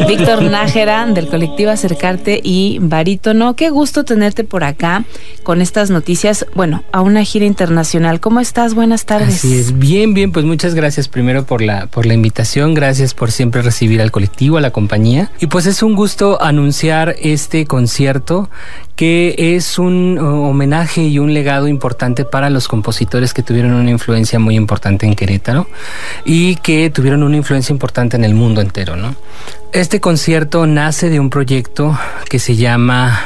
Víctor Nájera, del colectivo Acercarte y barítono. Qué gusto tenerte por acá con estas noticias, bueno, a una gira internacional. ¿Cómo estás? Buenas tardes. Así es, bien, pues muchas gracias primero por la invitación, gracias por siempre recibir al colectivo, a la compañía. Y pues es un gusto anunciar este concierto que es un homenaje y un legado importante para los compositores que tuvieron una influencia muy importante en Querétaro y que tuvieron una influencia importante en el mundo entero, ¿no? Este concierto nace de un proyecto que se llama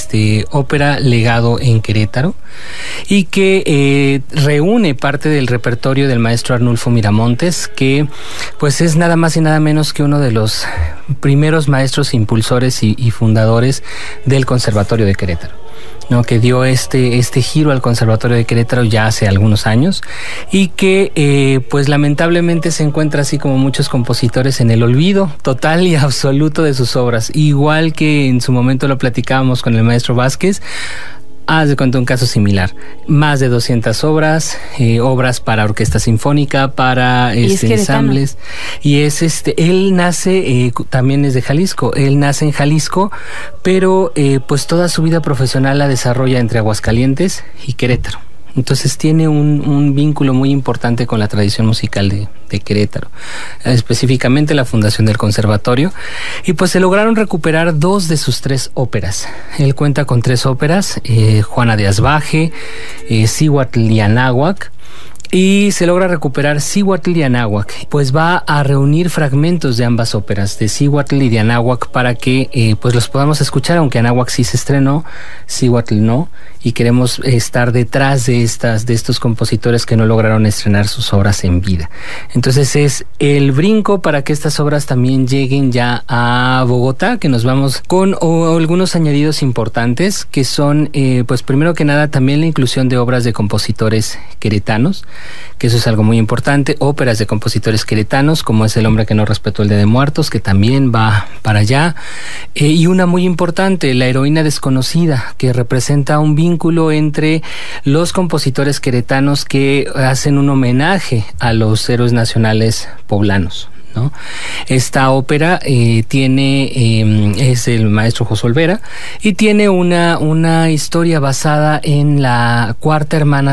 Ópera Legado en Querétaro y que reúne parte del repertorio del maestro Arnulfo Miramontes, que pues es nada más y nada menos que uno de los primeros maestros impulsores y fundadores del Conservatorio de Querétaro, ¿no? Que dio este giro al Conservatorio de Querétaro ya hace algunos años y que pues lamentablemente se encuentra, así como muchos compositores, en el olvido total y absoluto de sus obras, igual que en su momento lo platicábamos con el maestro Vázquez. Haz de cuenta un caso similar, más de 200 obras, obras para orquesta sinfónica, para ensambles, y es él nace, también es de Jalisco, él nace en Jalisco, pero pues toda su vida profesional la desarrolla entre Aguascalientes y Querétaro. Entonces tiene un vínculo muy importante con la tradición musical de Querétaro, específicamente la fundación del conservatorio, y pues se lograron recuperar 2 de sus 3 óperas. Él cuenta con 3 óperas, Juana de Asbaje, Cíhuatl y Anáhuac, y se logra recuperar Cíhuatl y Anáhuac. Pues va a reunir fragmentos de ambas óperas, de Cíhuatl y de Anáhuac, para que pues los podamos escuchar, aunque Anáhuac sí se estrenó, Cíhuatl no, y queremos estar detrás de estos compositores que no lograron estrenar sus obras en vida. Entonces es el brinco para que estas obras también lleguen ya a Bogotá, que nos vamos con algunos añadidos importantes, que son pues primero que nada también la inclusión de obras de compositores queretanos, que eso es algo muy importante, óperas de compositores queretanos, como es El hombre que no respetó el Día de Muertos, que también va para allá, y una muy importante, La heroína desconocida, que representa un vínculo entre los compositores queretanos que hacen un homenaje a los héroes nacionales poblanos, ¿no? Esta ópera es el maestro José Olvera y tiene una historia basada en la cuarta hermana